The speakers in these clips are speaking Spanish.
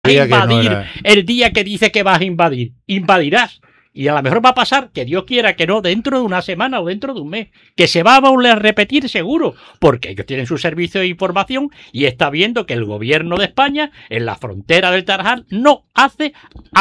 invadir el día que dice que vas a invadir. Invadirás. Y a lo mejor va a pasar, que Dios quiera que no, dentro de una semana o dentro de un mes, que se va a volver a repetir seguro, porque ellos tienen su servicio de información y está viendo que el gobierno de España en la frontera del Tarajal no hace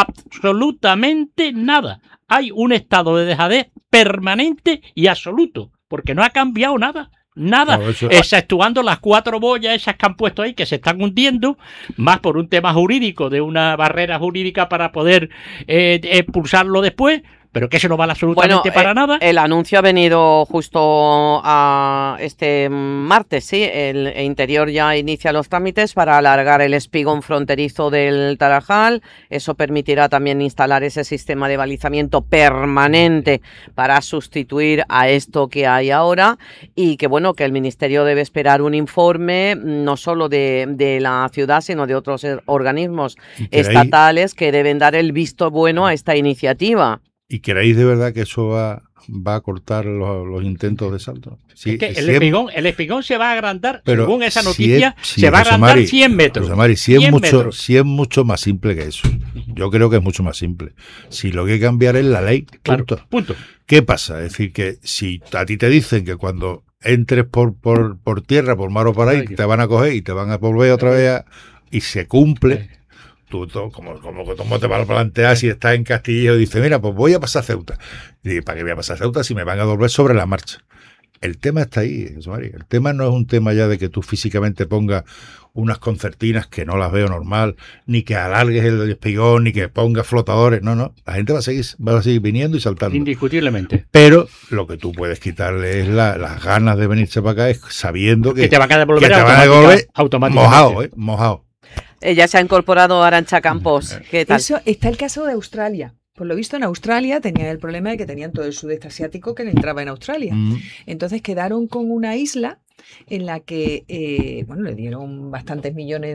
absolutamente nada. Hay un estado de dejadez permanente y absoluto, porque no ha cambiado nada. Nada, no, exceptuando las 4 boyas esas que han puesto ahí, que se están hundiendo, más por un tema jurídico, de una barrera jurídica para poder expulsarlo después, pero que eso no vale absolutamente para nada. El anuncio ha venido justo a este martes, sí. El Interior ya inicia los trámites para alargar el espigón fronterizo del Tarajal. Eso permitirá también instalar ese sistema de balizamiento permanente para sustituir a esto que hay ahora, y que bueno, que el Ministerio debe esperar un informe no solo de la ciudad, sino de otros organismos estatales que deben dar el visto bueno a esta iniciativa. ¿Y creéis de verdad que eso va a cortar los intentos de salto? Sí, es que el espigón se va a agrandar, pero según esa noticia, se va a agrandar 100 metros. José Mari, si es mucho más simple que eso. Yo creo que es mucho más simple. Si lo que hay que cambiar es la ley, punto. Claro, punto. ¿Qué pasa? Es decir, que si a ti te dicen que cuando entres por tierra, por mar o por ahí, te van a coger y te van a volver otra vez y se cumple... Tú, ¿cómo te vas a plantear si estás en Castilla y dices, mira, pues voy a pasar Ceuta? Y ¿para qué voy a pasar Ceuta si me van a devolver sobre la marcha? El tema está ahí, José María. El tema no es un tema ya de que tú físicamente pongas unas concertinas que no las veo normal, ni que alargues el espigón, ni que pongas flotadores. No. La gente va a seguir viniendo y saltando. Indiscutiblemente. Pero lo que tú puedes quitarle es las ganas de venirse para acá, es sabiendo que te van a devolver, automáticamente. Mojado. Ya se ha incorporado Arantxa Campos. ¿Qué tal? Eso está el caso de Australia. Por lo visto, en Australia tenían el problema de que tenían todo el sudeste asiático que le entraba en Australia. Entonces quedaron con una isla en la que le dieron bastantes millones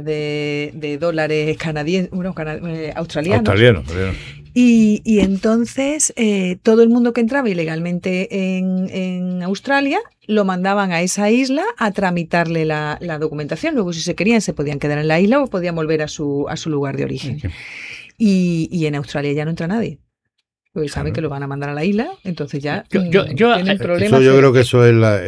de dólares canadienses, australianos. Y entonces todo el mundo que entraba ilegalmente en Australia lo mandaban a esa isla a tramitarle la documentación. Luego, si se querían, se podían quedar en la isla o podían volver a su lugar de origen. Sí. Y en Australia ya no entra nadie. Porque saben que lo van a mandar a la isla, entonces ya tienen problemas. Yo creo que eso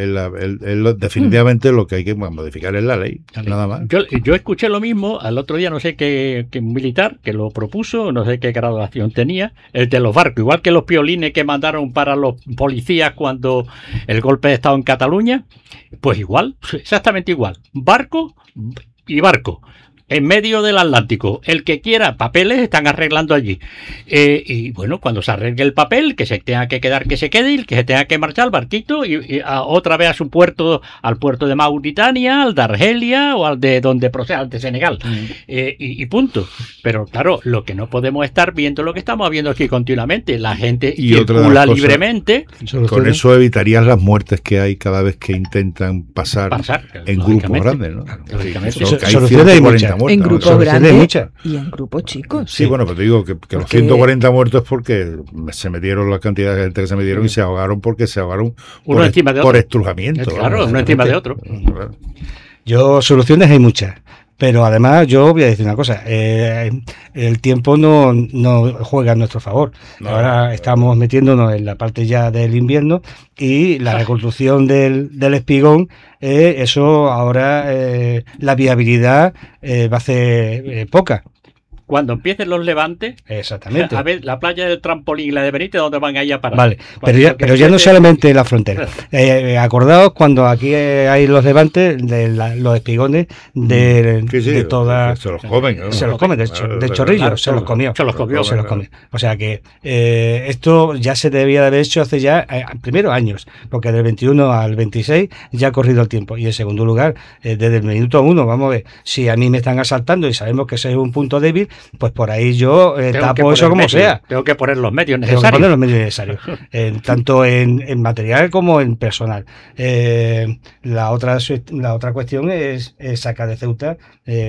es definitivamente lo que hay que modificar es la ley, nada más. Yo escuché lo mismo al otro día, no sé qué militar que lo propuso, no sé qué graduación tenía, el de los barcos, igual que los piolines que mandaron para los policías cuando el golpe de Estado en Cataluña, pues igual, exactamente igual, barco y barco. En medio del Atlántico, el que quiera papeles están arreglando allí. Y bueno, cuando se arregle el papel, que se tenga que quedar, que se quede, y el que se tenga que marchar al barquito y otra vez a su puerto, al puerto de Mauritania, al de Argelia o al de donde proceda, al de Senegal. Y punto. Pero claro, lo que no podemos estar viendo lo que estamos viendo aquí continuamente. La gente circula libremente. Con eso evitarías las muertes que hay cada vez que intentan pasar en grupos grandes, ¿no? Lógicamente. Soluciones hay muchas. En grupos grandes y en grupos chicos. Sí, bueno, pero te digo que los 140 muertos es porque se metieron la cantidad de gente que se metieron y se ahogaron porque se ahogaron por estrujamiento. Claro, uno encima de otro. Soluciones hay muchas. Pero además yo voy a decir una cosa, el tiempo no juega a nuestro favor. Ahora estamos metiéndonos en la parte ya del invierno y la reconstrucción del espigón, eso ahora la viabilidad va a ser poca. Cuando empiecen los levantes, exactamente. A ver, la playa del Trampolín y la de Benítez, ¿dónde van a ir a parar? Vale, pero ya no solamente la frontera. Acordaos cuando aquí hay los levantes de los espigones de todas... Se los comen, ¿no? Se los comen, de chorrillo, claro, se los comió. Se los comió. O sea que esto ya se debía de haber hecho hace ya, primero, años, porque del 21 al 26 ya ha corrido el tiempo. Y en segundo lugar, desde el minuto 1, vamos a ver, si a mí me están asaltando y sabemos que ese es un punto débil, pues por ahí yo tapo eso como sea. Tengo que poner los medios necesarios. Tanto en material como en personal. La otra cuestión es sacar de Ceuta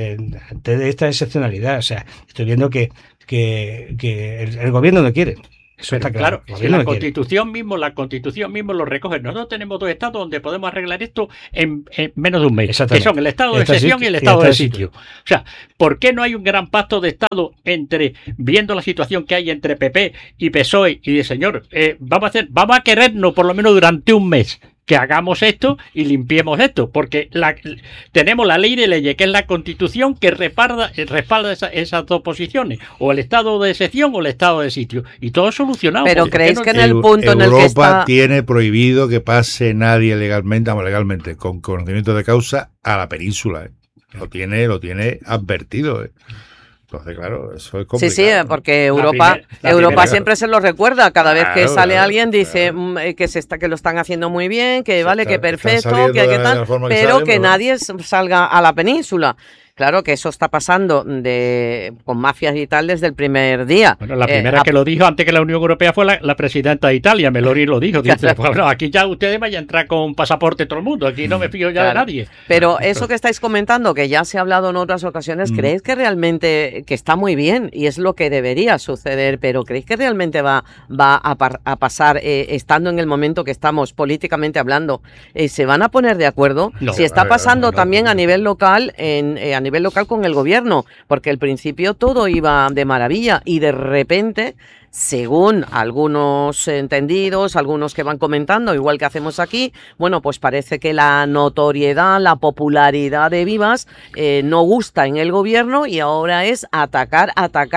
de esta excepcionalidad. O sea, estoy viendo que el gobierno no quiere. Eso está Claro, claro. si la Constitución mismo lo recoge. Nosotros tenemos 2 estados donde podemos arreglar esto en menos de un mes, que son el estado de excepción y el estado de sitio. O sea, ¿por qué no hay un gran pacto de estado viendo la situación que hay entre PP y PSOE y de señor, vamos a querernos por lo menos durante un mes? Que hagamos esto y limpiemos esto, porque tenemos la ley de leyes, que es la Constitución, que respalda esas 2 posiciones, o el estado de excepción o el estado de sitio, y todo solucionado. Pero ¿creéis que en el punto en el que está... Europa tiene prohibido que pase nadie legalmente, con conocimiento de causa, a la península? Lo tiene advertido. Entonces, claro, eso es complicado. Sí, porque Europa siempre se lo recuerda. Cada vez que sale alguien dice que lo están haciendo muy bien, que que perfecto, que tal, pero que nadie salga a la península. Claro que eso está pasando con mafias y tal desde el primer día. Bueno, la primera que lo dijo antes que la Unión Europea fue la presidenta de Italia, Meloni lo dijo. Dice, bueno, aquí ya ustedes vayan a entrar con pasaporte todo el mundo, aquí no me fío ya de nadie. Pero eso que estáis comentando, que ya se ha hablado en otras ocasiones, ¿creéis que realmente, que está muy bien y es lo que debería suceder, pero creéis que realmente va a pasar, estando en el momento que estamos políticamente hablando, se van a poner de acuerdo? No, si está pasando también a nivel local, a nivel local con el gobierno, porque al principio todo iba de maravilla y de repente, según algunos entendidos, algunos que van comentando, igual que hacemos aquí, bueno, pues parece que la notoriedad, la popularidad de Vivas no gusta en el gobierno y ahora es atacar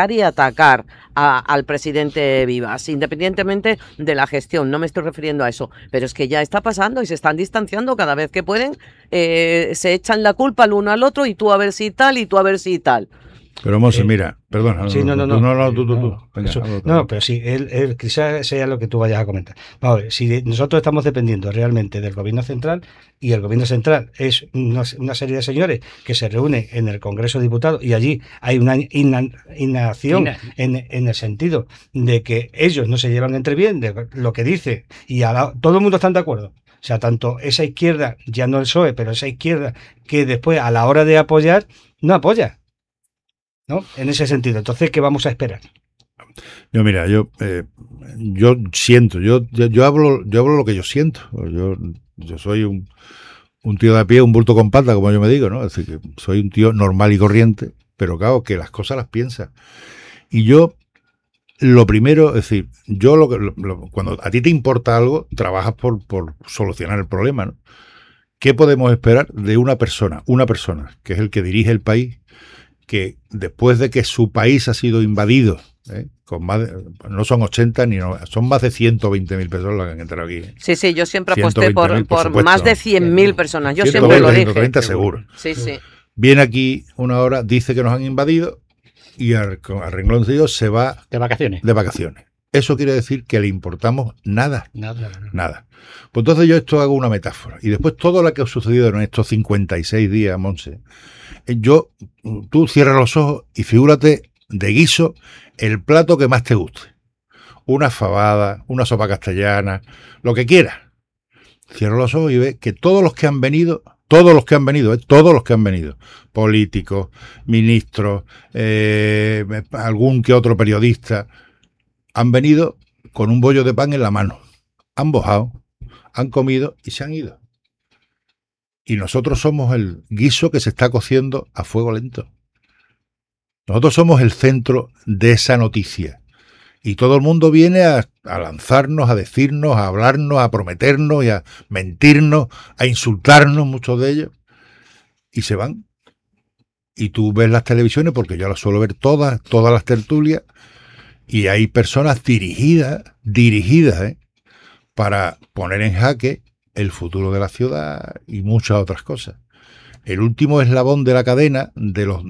al presidente Vivas, independientemente de la gestión. No me estoy refiriendo a eso, pero es que ya está pasando y se están distanciando cada vez que pueden, se echan la culpa el uno al otro y tú a ver si tal y tú a ver si tal. Pero Monse, mira, perdona. Sí, tú. No, pero sí, él quizás sea lo que tú vayas a comentar. Vamos a ver, si nosotros estamos dependiendo realmente del gobierno central, y el gobierno central es una serie de señores que se reúnen en el Congreso de Diputados y allí hay una inacción en el sentido de que ellos no se llevan entre bien de lo que dice y todo el mundo está de acuerdo. O sea, tanto esa izquierda, ya no el PSOE, pero esa izquierda que después a la hora de apoyar, no apoya, ¿no? En ese sentido. Entonces, ¿qué vamos a esperar? Mira, yo siento, yo hablo lo que yo siento. Yo soy un tío de a pie, un bulto con pata, como yo me digo, ¿no? Es decir, que soy un tío normal y corriente, pero claro, que las cosas las piensa. Y yo, lo primero, es decir, cuando a ti te importa algo, trabajas por solucionar el problema, ¿no? ¿Qué podemos esperar de una persona que es el que dirige el país, que después de que su país ha sido invadido, con no son 80 ni no, son más de 120.000 personas las que han entrado aquí. Sí, yo siempre aposté por más de 100.000 personas, yo 120, siempre lo dije. 130 seguro. Sí. Viene aquí una hora, dice que nos han invadido y a renglón seguido se va de vacaciones. Eso quiere decir que le importamos nada. Pues entonces yo hago una metáfora. Y después todo lo que ha sucedido en estos 56 días, Monse, tú cierras los ojos y figúrate de guiso el plato que más te guste. Una fabada, una sopa castellana, lo que quieras. Cierra los ojos y ve que todos los que han venido, políticos, ministros, algún que otro periodista, han venido con un bollo de pan en la mano. Han bojado, han comido y se han ido. Y nosotros somos el guiso que se está cociendo a fuego lento. Nosotros somos el centro de esa noticia. Y todo el mundo viene a lanzarnos, a decirnos, a hablarnos, a prometernos y a mentirnos, a insultarnos, muchos de ellos. Y se van. Y tú ves las televisiones, porque yo las suelo ver todas las tertulias, y hay personas dirigidas, para poner en jaque el futuro de la ciudad y muchas otras cosas. El último eslabón de la cadena de los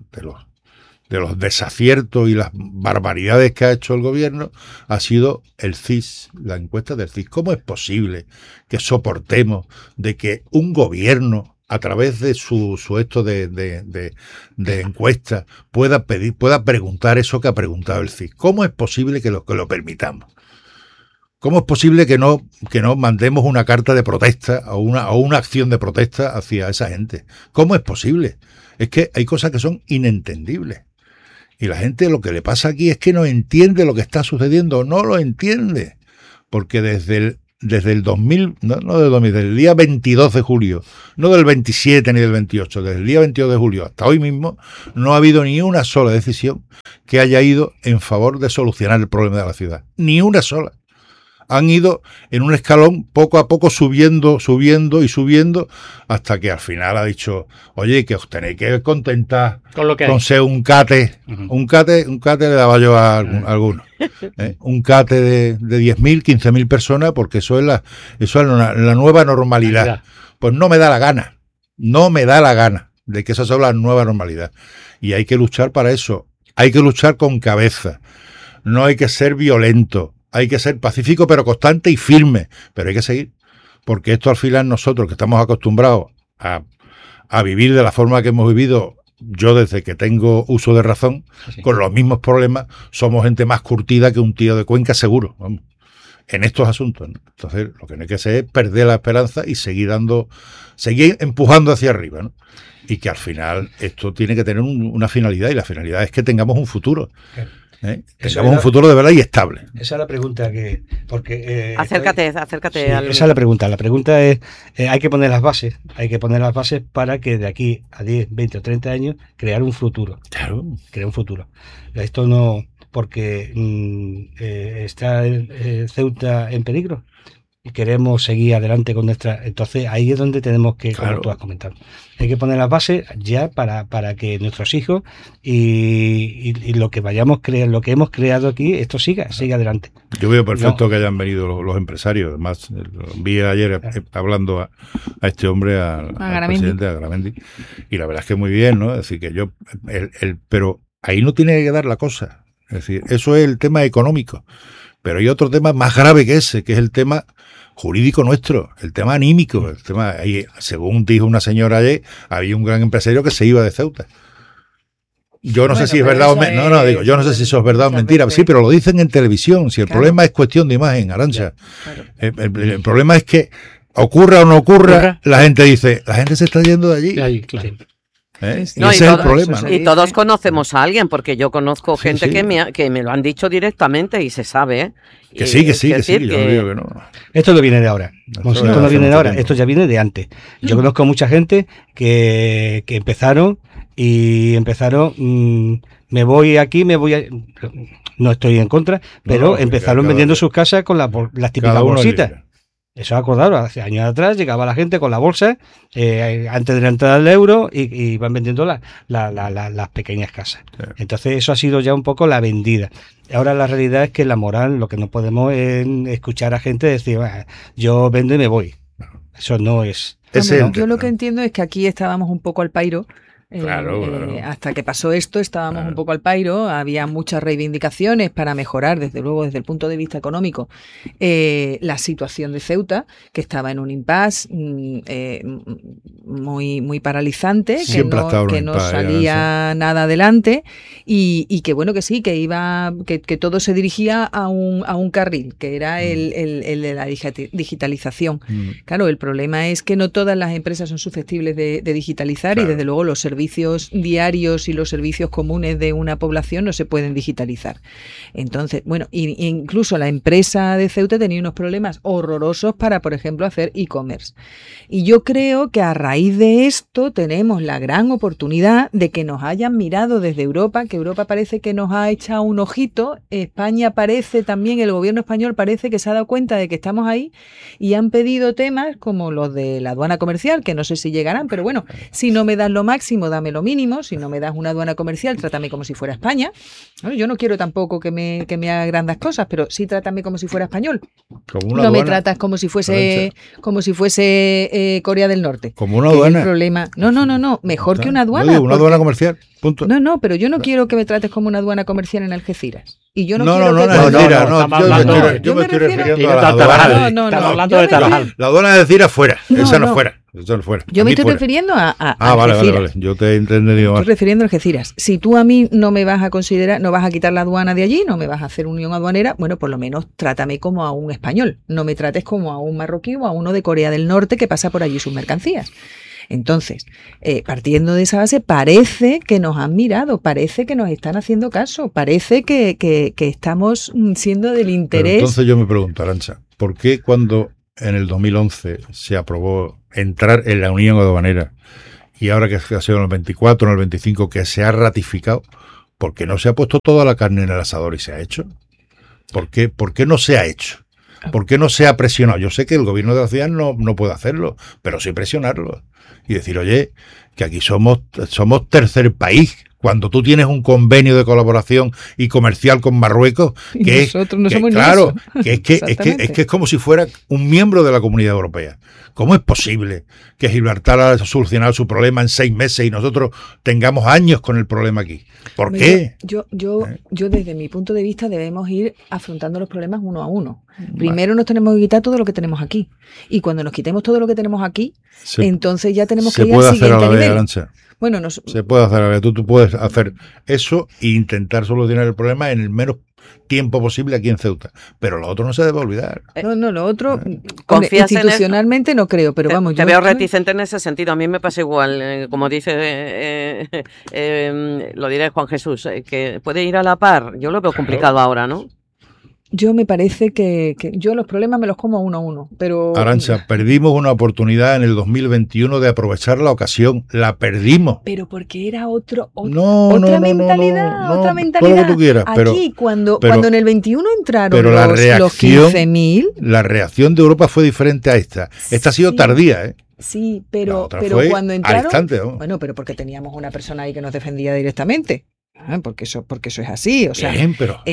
desaciertos y las barbaridades que ha hecho el gobierno ha sido el CIS, la encuesta del CIS. ¿Cómo es posible que soportemos de que un gobierno, a través de su esto de encuesta, pueda preguntar eso que ha preguntado el CIS? ¿Cómo es posible que lo permitamos? ¿Cómo es posible que no mandemos una carta de protesta o una acción de protesta hacia esa gente? ¿Cómo es posible? Es que hay cosas que son inentendibles. Y la gente, lo que le pasa aquí es que no entiende lo que está sucediendo, no lo entiende. Porque desde el 2000, no del 2000, del día 22 de julio, no del 27 ni del 28, desde el día 22 de julio hasta hoy mismo, no ha habido ni una sola decisión que haya ido en favor de solucionar el problema de la ciudad. Ni una sola. Han ido en un escalón poco a poco subiendo hasta que al final ha dicho, oye, que os tenéis que contentar con ser un cate. Un cate le daba yo a algunos. Un cate de 10.000, 15.000 personas, porque eso es la nueva normalidad. Pues no me da la gana de que esa sea la nueva normalidad. Y hay que luchar para eso. Hay que luchar con cabeza. No hay que ser violento. Hay que ser pacífico, pero constante y firme. Pero hay que seguir. Porque esto al final nosotros, que estamos acostumbrados a vivir de la forma que hemos vivido, yo desde que tengo uso de razón, con los mismos problemas, somos gente más curtida que un tío de Cuenca seguro, vamos, en estos asuntos, ¿no? Entonces, lo que no hay que hacer es perder la esperanza y seguir empujando hacia arriba, ¿no? Y que al final esto tiene que tener una finalidad, y la finalidad es que tengamos un futuro. Tengamos un futuro de verdad y estable. Esa es la pregunta acércate sí, esa es la pregunta. La pregunta es, hay que poner las bases para que de aquí a 10, 20 o 30 años crear un futuro. Claro. Crear un futuro. Esto no, porque está Ceuta en peligro y queremos seguir adelante con nuestra... Entonces ahí es donde tenemos que, claro, como tú has comentado, hay que poner las bases ya para que nuestros hijos y lo que lo que hemos creado aquí, esto siga adelante. Yo veo perfecto que hayan venido los empresarios. Además, vi ayer hablando a este hombre, al presidente, a Garamendi, y la verdad es que muy bien, ¿no? Es decir, que pero ahí no tiene que dar la cosa. Es decir, eso es el tema económico. Pero hay otro tema más grave que ese, que es el tema jurídico nuestro, el tema anímico. El tema, según dijo una señora ayer, había un gran empresario que se iba de Ceuta. Yo no sé si es verdad o mentira. Yo no sé si eso es verdad o mentira. Sí, pero lo dicen en televisión. Si el problema es cuestión de imagen, Arantxa. Claro. El problema es que ocurra o no ocurra, la gente dice, la gente se está yendo de allí. Ahí, claro. No, ese es el problema, ¿no? Y todos conocemos a alguien, porque yo conozco gente que me lo han dicho directamente y se sabe, ¿eh? Que sí, yo no digo que no. Esto no viene de ahora. Esto no viene de ahora, esto ya viene de antes. Yo conozco mucha gente que empezaron, me voy aquí, no estoy en contra, pero empezaron vendiendo sus casas con las típicas bolsitas. Eso acordado, hace años atrás llegaba la gente con la bolsa antes de la entrada del euro y van vendiendo las pequeñas casas. Sí. Entonces eso ha sido ya un poco la vendida. Ahora la realidad es que la moral, lo que no podemos es escuchar a gente decir, yo vendo y me voy. Eso no es. Yo lo que entiendo es que aquí estábamos un poco al pairo. Claro. Hasta que pasó esto estábamos un poco al pairo, había muchas reivindicaciones para mejorar, desde luego desde el punto de vista económico, la situación de Ceuta, que estaba en un impasse muy paralizante, que no salía nada adelante y que bueno, que sí, que todo se dirigía a un carril, que era el de la digitalización. Claro, el problema es que no todas las empresas son susceptibles de digitalizar, y desde luego los servicios diarios y los servicios comunes de una población no se pueden digitalizar. Entonces, bueno, incluso la empresa de Ceuta tenía unos problemas horrorosos para, por ejemplo, hacer e-commerce. Y yo creo que a raíz de esto tenemos la gran oportunidad de que nos hayan mirado desde Europa, que Europa parece que nos ha echado un ojito, España parece también, el gobierno español parece que se ha dado cuenta de que estamos ahí y han pedido temas como los de la aduana comercial, que no sé si llegarán, pero bueno, si no me das lo máximo, dame lo mínimo. Si no me das una aduana comercial, trátame como si fuera España. Bueno, yo no quiero tampoco que me haga grandes cosas, pero sí trátame como si fuera español. No me tratas como si fuese Corea del Norte. Como una aduana. El problema. No. Mejor que una aduana. Una aduana comercial. Punto. No, pero yo no quiero que me trates como una aduana comercial en Algeciras. Y yo no quiero que... Yo me estoy refiriendo a la aduana. Estamos hablando de Tarajal. La aduana de Algeciras fuera. Esa no fuera. Yo me estoy refiriendo a Algeciras. Vale. Yo te he entendido más. Estoy refiriendo a Algeciras. Si tú a mí no me vas a considerar, no vas a quitar la aduana de allí, no me vas a hacer unión aduanera, bueno, por lo menos trátame como a un español. No me trates como a un marroquí o a uno de Corea del Norte que pasa por allí sus mercancías. Entonces, partiendo de esa base, parece que nos han mirado, parece que nos están haciendo caso, parece que estamos siendo del interés. Pero entonces yo me pregunto, Arantxa, ¿por qué cuando en el 2011 se aprobó entrar en la Unión Aduanera y ahora que ha sido en el 24, en el 25, que se ha ratificado, ¿por qué no se ha puesto toda la carne en el asador y se ha hecho? ¿Por qué no se ha hecho? ¿Por qué no se ha presionado? Yo sé que el gobierno de la ciudad no puede hacerlo, pero sí presionarlo y decir, oye, que aquí somos tercer país. Cuando tú tienes un convenio de colaboración y comercial con Marruecos, que nosotros no somos claro, que es como si fuera un miembro de la Comunidad Europea. ¿Cómo es posible que Gibraltar haya solucionado su problema en 6 meses y nosotros tengamos años con el problema aquí? ¿Por qué? Yo desde mi punto de vista debemos ir afrontando los problemas uno a uno. Primero nos tenemos que quitar todo lo que tenemos aquí. Y cuando nos quitemos todo lo que tenemos aquí, entonces ya tenemos que ir al siguiente nivel. Bueno, se puede hacer a la vez. Tú puedes hacer eso e intentar solucionar el problema en el menos tiempo posible aquí en Ceuta. Pero lo otro no se debe olvidar. No, lo otro, institucionalmente no creo, pero vamos. Te veo reticente en ese sentido. A mí me pasa igual, como dice, lo diré Juan Jesús, que puede ir a la par. Yo lo veo complicado ahora, ¿no? Yo me parece que yo los problemas me los como uno a uno, pero... Arantxa, perdimos una oportunidad en el 2021 de aprovechar la ocasión. La perdimos. Pero porque era otra mentalidad. Todo lo que tú quieras. Aquí, cuando en el 21 entraron los 15.000... La reacción de Europa fue diferente a esta. Esta ha sido tardía, ¿eh? Sí, pero cuando entraron... Bueno, pero porque teníamos una persona ahí que nos defendía directamente. Porque eso es así, o sea, bien, pero...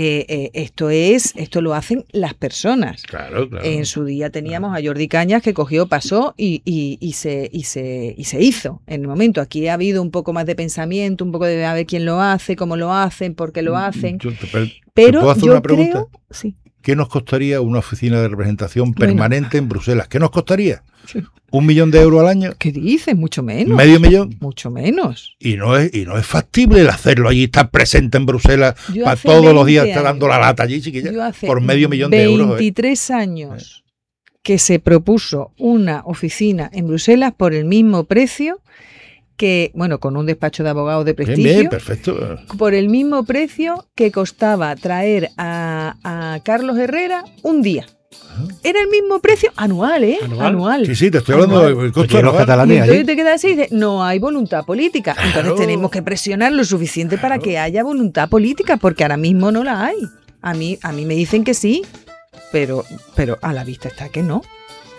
esto lo hacen las personas. Claro. En su día teníamos a Jordi Cañas que pasó y se hizo en el momento. Aquí ha habido un poco más de pensamiento, un poco de a ver quién lo hace, cómo lo hacen, por qué lo hacen. Pero ¿puedo hacer una pregunta? Creo, sí. ¿Qué nos costaría una oficina de representación permanente en Bruselas? ¿Qué nos costaría? ¿1 millón de euros al año? ¿Qué dices? Mucho menos. ¿Medio millón? Mucho menos. Y no es factible el hacerlo allí, estar presente en Bruselas para todos los días estar dando la lata allí, chiquilla, por medio millón de euros. 23 años que se propuso una oficina en Bruselas por el mismo precio que, bueno, con un despacho de abogados de prestigio. Bien, perfecto. Por el mismo precio que costaba traer a Carlos Herrera un día. Era el mismo precio anual, ¿eh? Anual. Sí, te estoy hablando del costo de los catalanes. Y entonces te quedas así y dices, no hay voluntad política. Claro. Entonces tenemos que presionar lo suficiente para que haya voluntad política, porque ahora mismo no la hay. A mí me dicen que sí, pero a la vista está que no.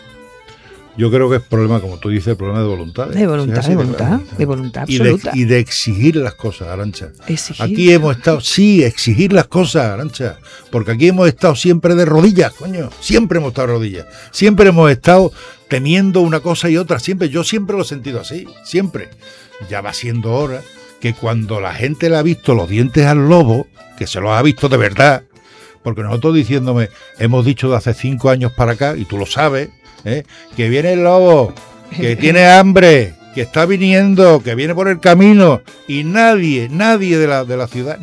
Yo creo que es problema, como tú dices, el problema de voluntad. De voluntad absoluta. Y de exigir las cosas, Arantxa. Exigir. Aquí hemos estado, exigir las cosas, Arantxa. Porque aquí hemos estado siempre de rodillas, coño. Siempre hemos estado de rodillas. Siempre hemos estado temiendo una cosa y otra. Yo siempre lo he sentido así. Siempre. Ya va siendo hora que cuando la gente le ha visto los dientes al lobo, que se los ha visto de verdad, porque nosotros hemos dicho de hace 5 años para acá, y tú lo sabes, que viene el lobo, que tiene hambre, que está viniendo, que viene por el camino, y nadie de la ciudad,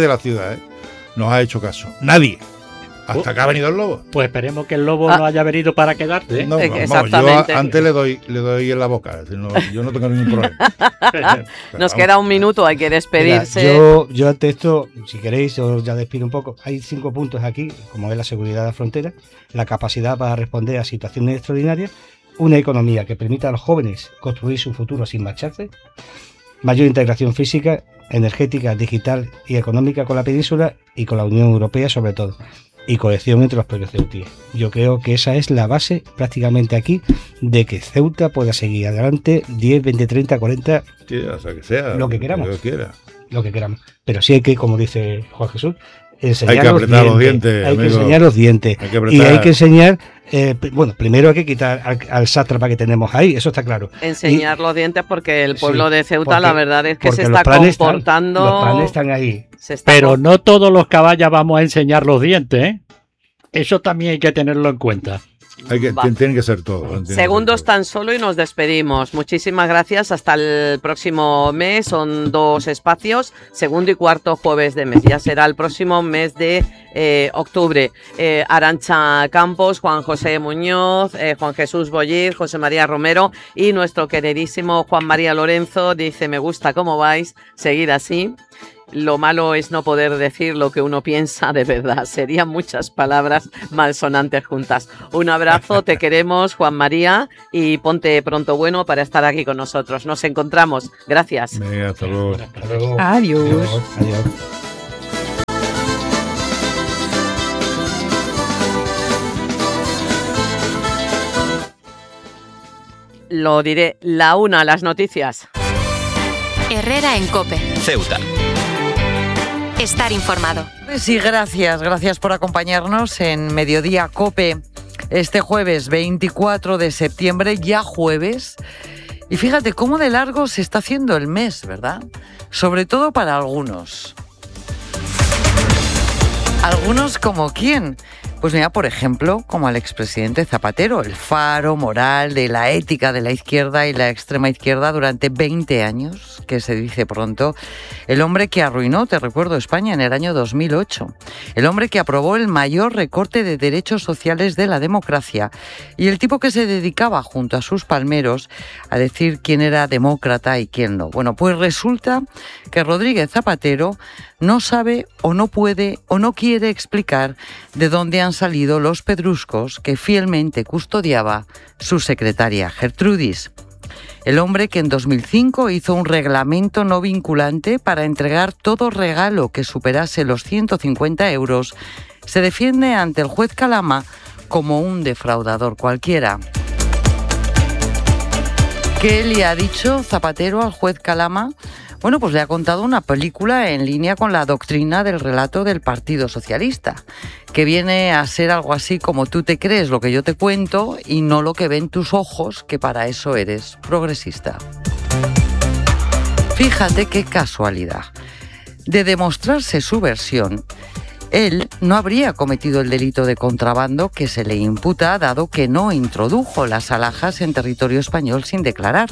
nos ha hecho caso, nadie, hasta que ha venido el lobo. Pues esperemos que el lobo no haya venido para quedarse. No, exactamente. Yo antes le doy en la boca, yo no tengo ningún problema. Nos queda un minuto, hay que despedirse. Mira, yo ante esto, si queréis, os ya despido un poco. Hay 5 puntos aquí, como es la seguridad de la frontera, la capacidad para responder a situaciones extraordinarias, una economía que permita a los jóvenes construir su futuro sin marcharse, mayor integración física, energética, digital y económica con la península y con la Unión Europea sobre todo, y cohesión entre los propios ceutíes. Yo creo que esa es la base prácticamente aquí de que Ceuta pueda seguir adelante 10, 20, 30, 40, hasta que sea lo que queramos. Lo que queramos. Pero sí hay que, como dice Juan Jesús, enseñar hay que apretar los dientes. Hay que enseñar los dientes. Y hay que enseñar, primero hay que quitar al sátrapa que tenemos ahí, eso está claro. Enseñar los dientes porque el pueblo de Ceuta, la verdad es que se está comportando. Los planes están ahí. Pero no todos los caballos vamos a enseñar los dientes, ¿eh? Eso también hay que tenerlo en cuenta. Tiene que ser todo. Segundos tan solo y nos despedimos. Muchísimas gracias. Hasta el próximo mes. Son 2 espacios, segundo y cuarto jueves de mes. Ya será el próximo mes de octubre. Arantxa Campos, Juan José Muñoz, Juan Jesús Bolliz, José María Romero y nuestro queridísimo Juan María Lorenzo. Dice: me gusta cómo vais, seguir así. Lo malo es no poder decir lo que uno piensa de verdad. Serían muchas palabras malsonantes juntas. Un abrazo, te queremos, Juan María, y ponte pronto bueno para estar aquí con nosotros. Nos encontramos. Gracias. Hasta luego. Hasta luego. Adiós. Adiós. Lo diré, la una, las noticias. Herrera en COPE. Ceuta. Estar informado. Sí, gracias por acompañarnos en Mediodía COPE este jueves 24 de septiembre, ya jueves. Y fíjate cómo de largo se está haciendo el mes, ¿verdad? Sobre todo para algunos. ¿Algunos como quién? Pues mira, por ejemplo, como al expresidente Zapatero, el faro moral de la ética de la izquierda y la extrema izquierda durante 20 años, que se dice pronto. El hombre que arruinó, te recuerdo, España en el año 2008. El hombre que aprobó el mayor recorte de derechos sociales de la democracia. Y el tipo que se dedicaba, junto a sus palmeros, a decir quién era demócrata y quién no. Bueno, pues resulta que Rodríguez Zapatero no sabe o no puede o no quiere explicar de dónde han salido los pedruscos que fielmente custodiaba su secretaria Gertrudis. El hombre que en 2005 hizo un reglamento no vinculante para entregar todo regalo que superase los 150 euros, se defiende ante el juez Calama como un defraudador cualquiera. ¿Qué le ha dicho Zapatero al juez Calama? Bueno, pues le ha contado una película en línea con la doctrina del relato del Partido Socialista, que viene a ser algo así como: tú te crees lo que yo te cuento y no lo que ven tus ojos, que para eso eres progresista. Fíjate qué casualidad. De demostrarse su versión, él no habría cometido el delito de contrabando que se le imputa, dado que no introdujo las alhajas en territorio español sin declarar.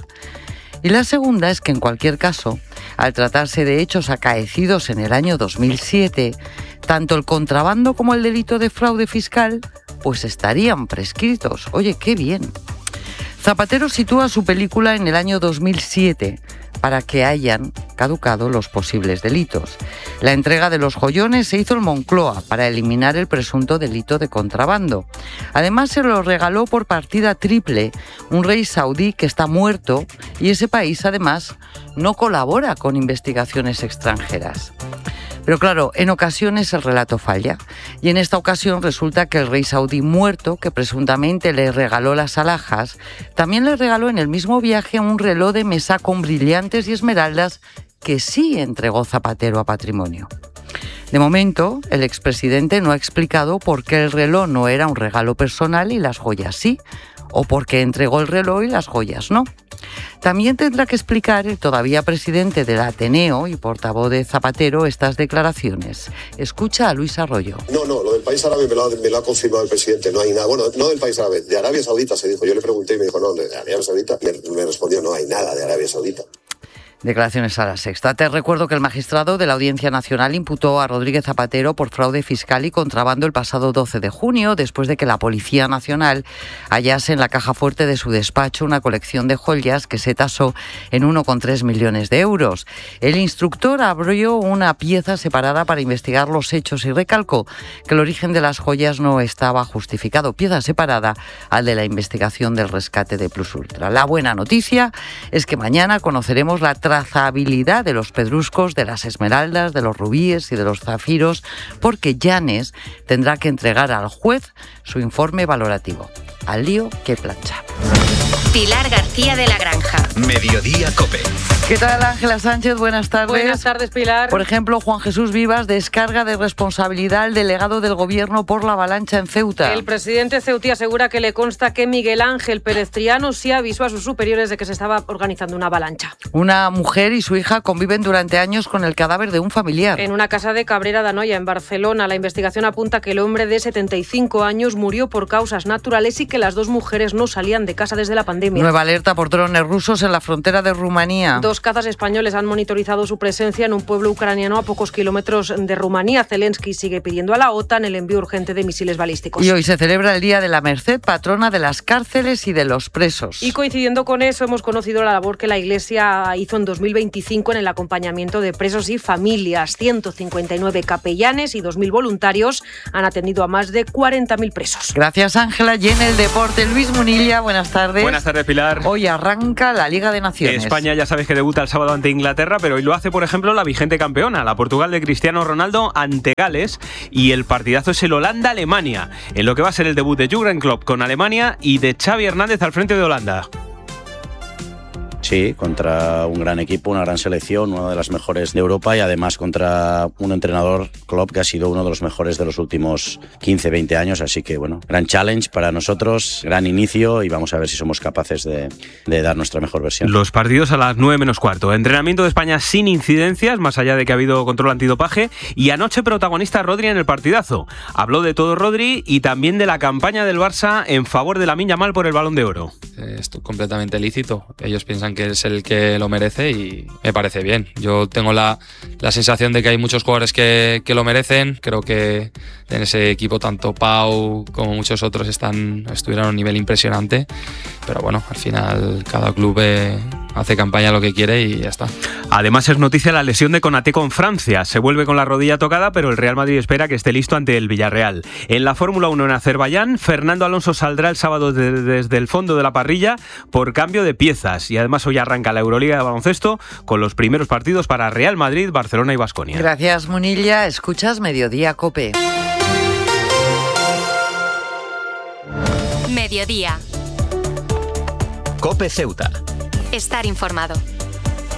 Y la segunda es que, en cualquier caso, al tratarse de hechos acaecidos en el año 2007, tanto el contrabando como el delito de fraude fiscal pues estarían prescritos. Oye, qué bien. Zapatero sitúa su película en el año 2007 para que hayan caducado los posibles delitos. La entrega de los joyones se hizo en Moncloa para eliminar el presunto delito de contrabando. Además, se lo regaló por partida triple un rey saudí que está muerto, y ese país, además, no colabora con investigaciones extranjeras. Pero claro, en ocasiones el relato falla, y en esta ocasión resulta que el rey saudí muerto, que presuntamente le regaló las alhajas, también le regaló en el mismo viaje un reloj de mesa con brillantes y esmeraldas que sí entregó Zapatero a patrimonio. De momento, el expresidente no ha explicado por qué el reloj no era un regalo personal y las joyas sí, o por qué entregó el reloj y las joyas no. También tendrá que explicar el todavía presidente del Ateneo y portavoz de Zapatero estas declaraciones. Escucha a Luis Arroyo. No, lo del país árabe me lo ha confirmado el presidente, no hay nada. Bueno, no del país árabe, de Arabia Saudita se dijo. Yo le pregunté y me dijo, no, de Arabia Saudita. Me respondió, no hay nada de Arabia Saudita. Declaraciones a La Sexta. Te recuerdo que el magistrado de la Audiencia Nacional imputó a Rodríguez Zapatero por fraude fiscal y contrabando el pasado 12 de junio, después de que la Policía Nacional hallase en la caja fuerte de su despacho una colección de joyas que se tasó en 1,3 millones de euros. El instructor abrió una pieza separada para investigar los hechos y recalcó que el origen de las joyas no estaba justificado. Pieza separada al de la investigación del rescate de Plus Ultra. La buena noticia es que mañana conoceremos la trazabilidad de los pedruscos, de las esmeraldas, de los rubíes y de los zafiros, porque Llanes tendrá que entregar al juez su informe valorativo. Al lío que plancha. Pilar García de la Granja. Mediodía COPE. ¿Qué tal, Ángela Sánchez? Buenas tardes. Buenas tardes, Pilar. Por ejemplo, Juan Jesús Vivas descarga de responsabilidad al delegado del Gobierno por la avalancha en Ceuta. El presidente ceutí asegura que le consta que Miguel Ángel Pérez Triano sí avisó a sus superiores de que se estaba organizando una avalancha. Una mujer y su hija conviven durante años con el cadáver de un familiar. En una casa de Cabrera d'Anoia, en Barcelona, la investigación apunta que el hombre de 75 años murió por causas naturales y que las dos mujeres no salían de casa desde la pandemia. Nueva alerta por drones rusos en la frontera de Rumanía. Dos cazas españoles han monitorizado su presencia en un pueblo ucraniano a pocos kilómetros de Rumanía. Zelensky sigue pidiendo a la OTAN el envío urgente de misiles balísticos. Y hoy se celebra el Día de la Merced, patrona de las cárceles y de los presos. Y coincidiendo con eso, hemos conocido la labor que la Iglesia hizo en 2025 en el acompañamiento de presos y familias. 159 capellanes y 2.000 voluntarios han atendido a más de 40.000 presos. Gracias, Ángela. Y en el deporte, Luis Munilla, buenas tardes. Buenas tardes, Pilar. Hoy arranca la Liga de Naciones. España ya sabes que debuta el sábado ante Inglaterra, pero hoy lo hace, por ejemplo, la vigente campeona, la Portugal de Cristiano Ronaldo ante Gales, y el partidazo es el Holanda-Alemania, en lo que va a ser el debut de Jürgen Klopp con Alemania y de Xavi Hernández al frente de Holanda. Sí, contra un gran equipo, una gran selección, una de las mejores de Europa y además contra un entrenador, Klopp, que ha sido uno de los mejores de los últimos 15-20 años. Así que, bueno, gran challenge para nosotros, gran inicio y vamos a ver si somos capaces de dar nuestra mejor versión. Los partidos a las 9 menos cuarto. Entrenamiento de España sin incidencias, más allá de que ha habido control antidopaje. Y anoche protagonista Rodri en el partidazo. Habló de todo Rodri y también de la campaña del Barça en favor de Lamine Yamal por el Balón de Oro. Esto es completamente lícito. Ellos piensan que es el que lo merece y me parece bien. Yo tengo la sensación de que hay muchos jugadores que lo merecen. Creo que en ese equipo tanto Pau como muchos otros estuvieron a un nivel impresionante. Pero bueno, al final cada club hace campaña lo que quiere y ya está. Además es noticia la lesión de Konaté con Francia. Se vuelve con la rodilla tocada, pero el Real Madrid espera que esté listo ante el Villarreal. En la Fórmula 1 en Azerbaiyán, Fernando Alonso saldrá el sábado desde el fondo de la parrilla por cambio de piezas. Y además hoy arranca la Euroliga de baloncesto con los primeros partidos para Real Madrid, Barcelona y Baskonia. Gracias, Munilla. Escuchas Mediodía COPE. Mediodía. COPE Ceuta. Estar informado.